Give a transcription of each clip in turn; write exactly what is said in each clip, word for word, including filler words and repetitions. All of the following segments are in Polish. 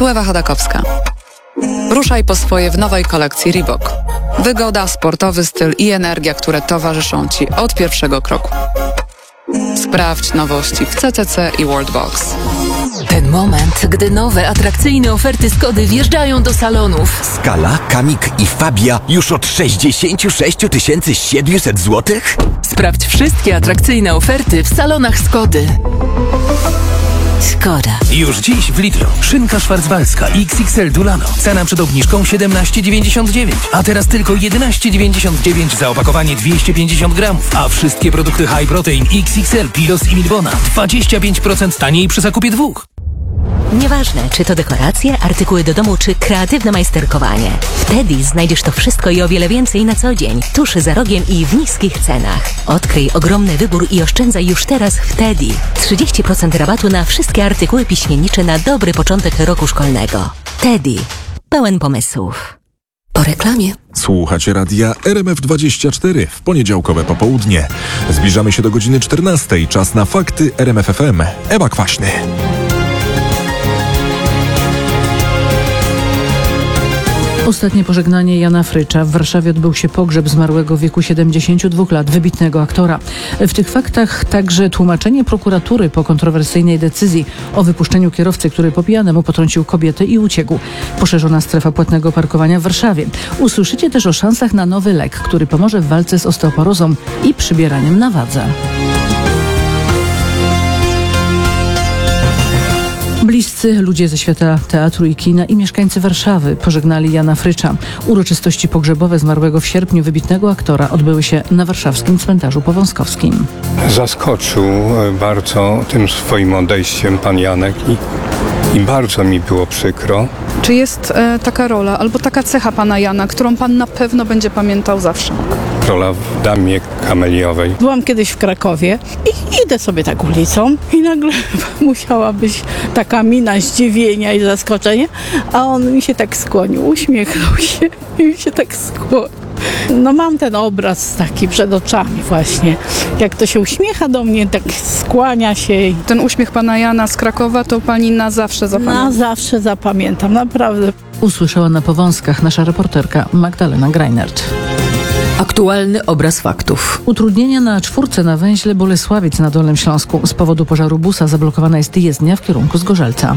Ewa Chodakowska. Ruszaj po swoje w nowej kolekcji Reebok. Wygoda, sportowy styl i energia, które towarzyszą Ci od pierwszego kroku. Sprawdź nowości w C C C i Worldbox. Ten moment, gdy nowe, atrakcyjne oferty Skody wjeżdżają do salonów. Skala, Kamik i Fabia już od sześćdziesiąt sześć tysięcy siedemset złotych? Sprawdź wszystkie atrakcyjne oferty w salonach Skody. Skoda. Już dziś w Lidlu. Szynka szwarcwalska X X L Dulano. Cena przed obniżką siedemnaście dziewięćdziesiąt dziewięć, a teraz tylko jedenaście dziewięćdziesiąt dziewięć za opakowanie dwieście pięćdziesiąt gramów. A wszystkie produkty High Protein X X L, Pilos i Milbona dwadzieścia pięć procent taniej przy zakupie dwóch. Nieważne, czy to dekoracje, artykuły do domu, czy kreatywne majsterkowanie. W Teddy znajdziesz to wszystko i o wiele więcej na co dzień, tuż za rogiem i w niskich cenach. Odkryj ogromny wybór i oszczędzaj już teraz w Teddy. trzydzieści procent rabatu na wszystkie artykuły piśmiennicze na dobry początek roku szkolnego. Teddy. Pełen pomysłów. Po reklamie. Słuchacie radia R M F dwadzieścia cztery w poniedziałkowe popołudnie. Zbliżamy się do godziny czternastej. Czas na fakty R M F F M. Ewa Kwaśny. Ostatnie pożegnanie Jana Frycza. W Warszawie odbył się pogrzeb zmarłego w wieku siedemdziesięciu dwóch lat wybitnego aktora. W tych faktach także tłumaczenie prokuratury po kontrowersyjnej decyzji o wypuszczeniu kierowcy, który po pijanemu potrącił kobietę i uciekł. Poszerzona strefa płatnego parkowania w Warszawie. Usłyszycie też o szansach na nowy lek, który pomoże w walce z osteoporozą i przybieraniem na wadze. Bliscy, ludzie ze świata teatru i kina i mieszkańcy Warszawy pożegnali Jana Frycza. Uroczystości pogrzebowe zmarłego w sierpniu wybitnego aktora odbyły się na warszawskim cmentarzu powązkowskim. Zaskoczył bardzo tym swoim odejściem pan Janek i, i bardzo mi było przykro. Czy jest e, taka rola albo taka cecha pana Jana, którą pan na pewno będzie pamiętał zawsze? Rola w Damie Kameliowej. Byłam kiedyś w Krakowie i idę sobie tak ulicą i nagle musiała być taka mina zdziwienia i zaskoczenia, a on mi się tak skłonił, uśmiechnął się i mi się tak skłonił. No mam ten obraz taki przed oczami właśnie. Jak to się uśmiecha do mnie, tak skłania się. Ten uśmiech pana Jana z Krakowa to pani na zawsze zapamięta? Na zawsze zapamiętam, naprawdę. Usłyszała na Powązkach nasza reporterka Magdalena Greinert. Aktualny obraz faktów. Utrudnienia na czwórce na węźle Bolesławiec na Dolnym Śląsku. Z powodu pożaru busa zablokowana jest jezdnia w kierunku Zgorzelca.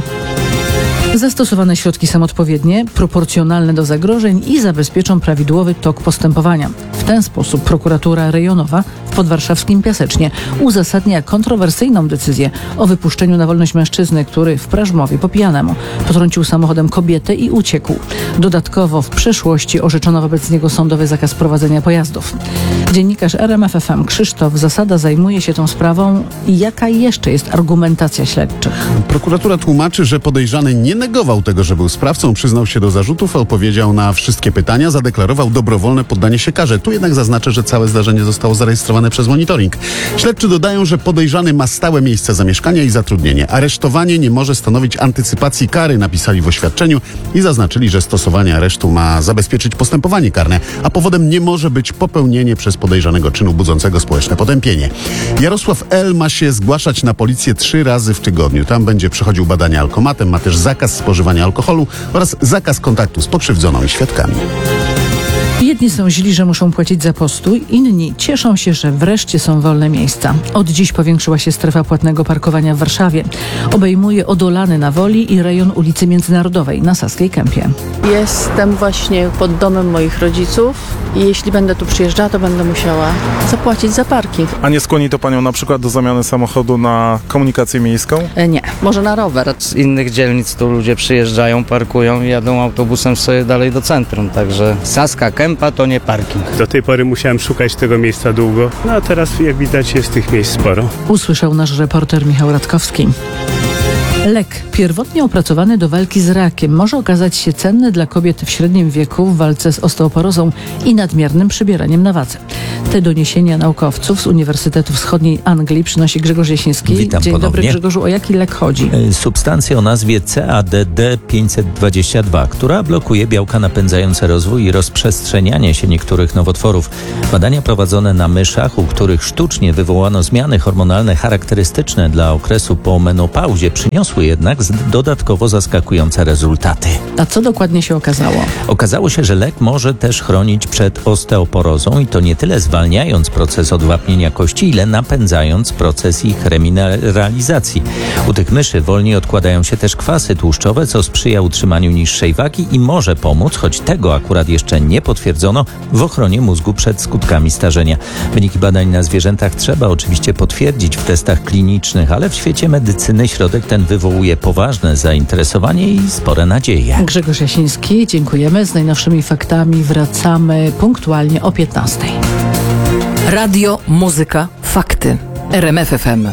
Zastosowane środki są odpowiednie, proporcjonalne do zagrożeń i zabezpieczą prawidłowy tok postępowania. W ten sposób prokuratura rejonowa w podwarszawskim Piasecznie uzasadnia kontrowersyjną decyzję o wypuszczeniu na wolność mężczyzny, który w Prażmowie po pijanemu potrącił samochodem kobietę i uciekł. Dodatkowo w przeszłości orzeczono wobec niego sądowy zakaz prowadzenia pojazdów. Dziennikarz R M F F M Krzysztof Zasada zajmuje się tą sprawą. Jaka jeszcze jest argumentacja śledczych? Prokuratura tłumaczy, że podejrzany nie negował tego, że był sprawcą, przyznał się do zarzutów, odpowiedział na wszystkie pytania, zadeklarował dobrowolne poddanie się karze. Tu jednak zaznaczę, że całe zdarzenie zostało zarejestrowane przez monitoring. Śledczy dodają, że podejrzany ma stałe miejsce zamieszkania i zatrudnienie. Aresztowanie nie może stanowić antycypacji kary, napisali w oświadczeniu i zaznaczyli, że stosowanie aresztu ma zabezpieczyć postępowanie karne, a powodem nie może być popełnienie przez podejrzanego czynu budzącego społeczne potępienie. Jarosław L. ma się zgłaszać na policję trzy razy w tygodniu. Tam będzie przechodził badania alkomatem, ma też zakaz spożywania alkoholu oraz zakaz kontaktu z pokrzywdzoną i świadkami. Jedni są źli, że muszą płacić za postój, inni cieszą się, że wreszcie są wolne miejsca. Od dziś powiększyła się strefa płatnego parkowania w Warszawie. Obejmuje Odolany na Woli i rejon ulicy Międzynarodowej na Saskiej Kępie. Jestem właśnie pod domem moich rodziców i jeśli będę tu przyjeżdżała, to będę musiała zapłacić za parking. A nie skłoni to panią na przykład do zamiany samochodu na komunikację miejską? E, nie, może na rower. Z innych dzielnic tu ludzie przyjeżdżają, parkują i jadą autobusem sobie dalej do centrum, także Saska Kępa to nie parking. Do tej pory musiałem szukać tego miejsca długo, no a teraz jak widać jest tych miejsc sporo. Usłyszał nasz reporter Michał Radkowski. Lek pierwotnie opracowany do walki z rakiem może okazać się cenny dla kobiet w średnim wieku w walce z osteoporozą i nadmiernym przybieraniem na wadze. Te doniesienia naukowców z Uniwersytetu Wschodniej Anglii przynosi Grzegorz Jaśniewski. Witam Dzień ponownie. dobry, Grzegorzu. O jaki lek chodzi? Substancja o nazwie C A D D pięćset dwadzieścia dwa, która blokuje białka napędzające rozwój i rozprzestrzenianie się niektórych nowotworów. Badania prowadzone na myszach, u których sztucznie wywołano zmiany hormonalne charakterystyczne dla okresu po menopauzie, przyniosły przyniosły jednak dodatkowo zaskakujące rezultaty. A co dokładnie się okazało? Okazało się, że lek może też chronić przed osteoporozą i to nie tyle zwalniając proces odwapnienia kości, ile napędzając proces ich remineralizacji. U tych myszy wolniej odkładają się też kwasy tłuszczowe, co sprzyja utrzymaniu niższej wagi i może pomóc, choć tego akurat jeszcze nie potwierdzono, w ochronie mózgu przed skutkami starzenia. Wyniki badań na zwierzętach trzeba oczywiście potwierdzić w testach klinicznych, ale w świecie medycyny środek ten wywołuje poważne zainteresowanie i spore nadzieje. Grzegorz Jasiński, dziękujemy. Z najnowszymi faktami wracamy punktualnie o piętnastej. Radio, muzyka, fakty. R M F F M.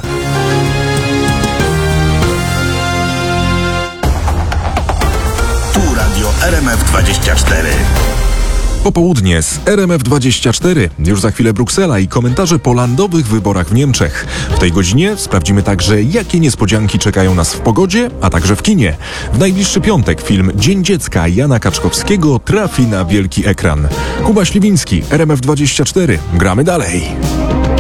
Tu Radio R M F dwadzieścia cztery. Popołudnie z R M F dwadzieścia cztery. Już za chwilę Bruksela i komentarze po landowych wyborach w Niemczech. W tej godzinie sprawdzimy także, jakie niespodzianki czekają nas w pogodzie, a także w kinie. W najbliższy piątek film Dzień Dziecka Jana Kaczkowskiego trafi na wielki ekran. Kuba Śliwiński, R M F dwadzieścia cztery. Gramy dalej.